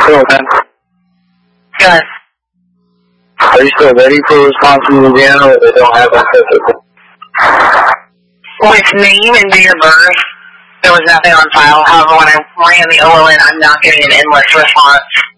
Okay. Good. Are you still ready for a response from Louisiana, or they don't have that physical? With name and date of birth, there was nothing on file. However, when I ran the OLN, I'm not getting an endless response.